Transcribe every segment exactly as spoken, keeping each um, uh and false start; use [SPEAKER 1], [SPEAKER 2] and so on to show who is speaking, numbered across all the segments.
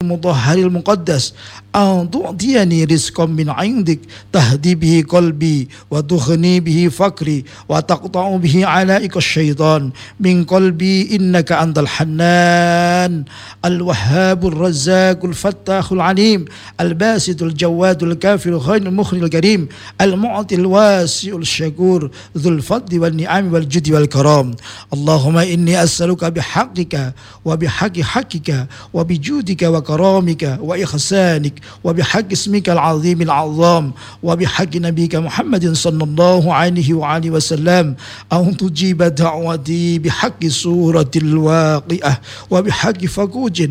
[SPEAKER 1] المطهر المقدس أن تعطيني رزقا من عندك تهدي به قلبي وتغني به فقري وتقطع به علائق الشيطان من قلبي إنك أنت الحنان الوهاب الرزاق الفتاح العليم الباسط الجواد الكافر الخير المخرج الكريم المعطي الواسع الشكور ذو الفضل والنعم والجد والكرام. اللهم إني أسألك بحقك وبحق حقك وبجودك وكرامك وإحسانك وبحق اسمك العظيم العظام وبحق نبيك محمد صلى الله عليه وآله وسلم أن تجيب دعوتي بحق سورة الواقعة وبحق فقوج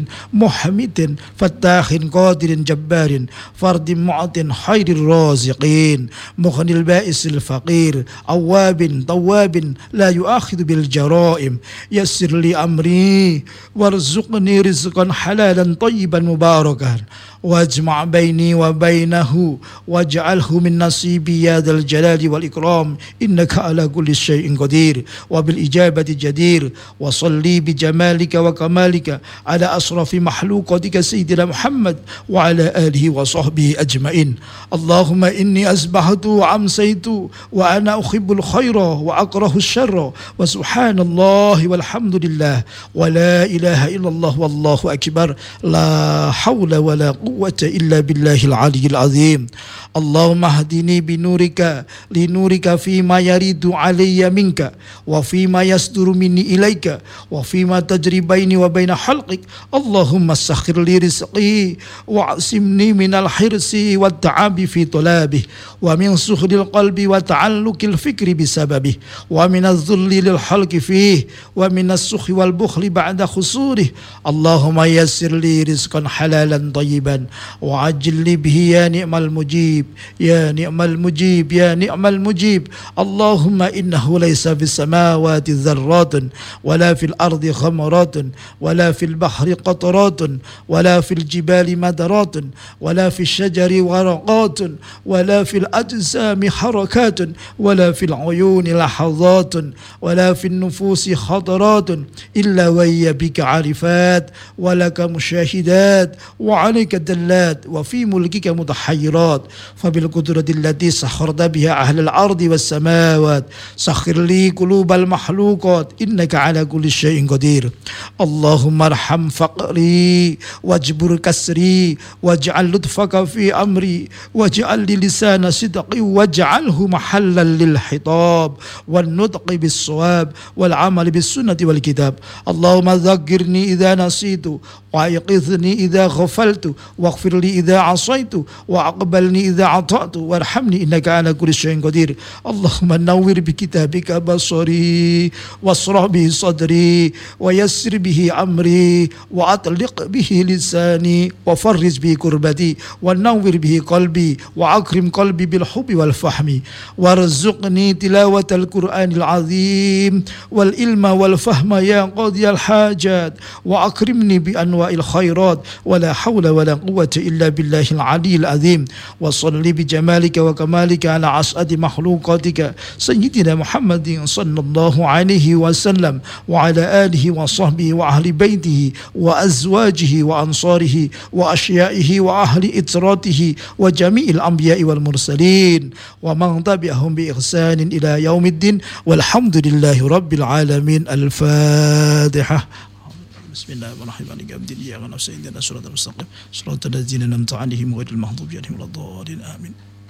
[SPEAKER 1] محمد فتاح قادر جبار فرد معط خير الرازقين مغني البائس الفقير أواب طواب لا يؤاخذ بالجرائم يسر لي أمري وارزقني رزقا حلالا طيبا مباركا واجمع بيني وبينه واجعله من نصيبي يا ذا الجلال والإكرام إنك على كل شيء قدير وبالإجابة جدير. وصلي بجمالك وكمالك على أشرف مخلوقاتك سيدنا محمد وعلى آله وصحبه أجمعين. اللهم إني أصبحت وأمسيت وأنا أحب الخير وأكره الشر وسبحان الله والحمد لله ولا إله إلا الله والله أكبر لا حول ولا قوة إلا بالله العلي العظيم. اللهم اهدني بنورك لنورك فيما يريد علي منك وفيما يصدر مني إليك وفيما تجري بيني وبين خلقك. اللهم سخر لي رزقي واعصمني من الحرص والتعب في طلابه ومن سخر القلب وتعلق الفكر بسببه ومن الذل للخلق فيه ومن السخ والبخل بعد خسوره. اللهم يسر لي رزقا حلالا طيبا وعجل لي به يا نعم المجيب يا نعم المجيب يا نعم المجيب. اللهم إنه ليس في السماوات ذرات ولا في الأرض خمرات ولا في البحر قطرات ولا في الجبال مدرات ولا في الشجر ورقات ولا في الأجسام حركات ولا في العيون لحظات ولا في النفوس خطرات إلا وهي بك عارفات ولك مشاهدات وعليك دلات وفي ملكك متحيرات. فبالقدرة التي سخرت بها أهل الأرض والسماوات سخر لي قلوب المخلوقات إنك على كل شيء قدير. اللهم ارحم فقري واجبر كسري واجعل لطفك في أمري واجعل لي لسان صدق واجعله محلا للخطاب والنطق بالصواب والعمل بالسنة والكتاب. اللهم ذكرني إذا نسيت وأيقظني إذا غفلت واغفر لي إذا عصيت وأقبلني إذا عطأت وارحمني إنك على كل شيء قدير. اللهم نور بكتابك بصري واشرح به صدري ويسر به أمري وأطلق به لساني وفرج به كربتي ونور به قلبي وأكرم قلبي بالحب والفهم وارزقني تلاوة القرآن العظيم والعلم والفهم يا قاضي الحاجات وأكرمني بأنواع الخيرات ولا حول ولا قوة إلا بالله العلي العظيم. وصل بجمالك وكمالك على أسعد مخلوقاتك سيدنا محمد صلى الله عليه وسلم وعلى آله وصحبه وأهل بيته وأزواجه وأنصاره وأشيائه وأهل إتراته وجميع الأنبياء والمرسلين ومن تبعهم بإحسان إلى يوم الدين والحمد لله رب العالمين. الفاتحة. بسم الله الرحمن الرحيم. عبد الله ونفسه إننا صراط المستقيم صراط الذين أنعمت عليهم غير المغضوب عليهم ولا الضالين آمين.